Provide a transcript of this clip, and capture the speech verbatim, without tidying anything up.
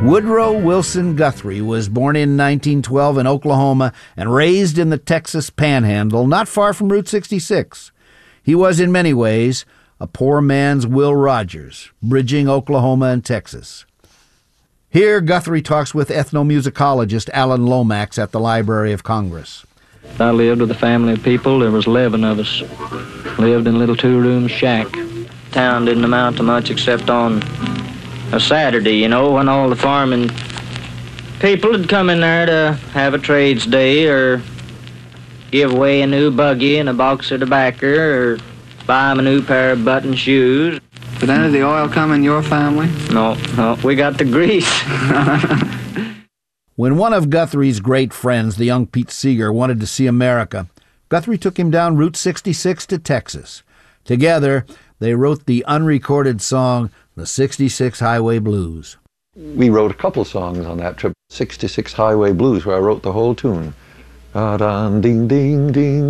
Woodrow Wilson Guthrie was born in nineteen twelve in Oklahoma and raised in the Texas Panhandle, not far from Route sixty-six. He was in many ways a poor man's Will Rogers, bridging Oklahoma and Texas. Here, Guthrie talks with ethnomusicologist Alan Lomax at the Library of Congress. I lived with a family of people. There was eleven of us. Lived in a little two-room shack. Town didn't amount to much except on a Saturday, you know, when all the farming people would come in there to have a trades day or give away a new buggy and a box of tobacco or buy them a new pair of button shoes. Did any of the oil come in your family? No, no, we got the grease. When one of Guthrie's great friends, the young Pete Seeger, wanted to see America, Guthrie took him down Route sixty-six to Texas. Together, they wrote the unrecorded song, The sixty-six Highway Blues. We wrote a couple songs on that trip, sixty-six Highway Blues, where I wrote the whole tune. Da-dun, ding, ding, ding.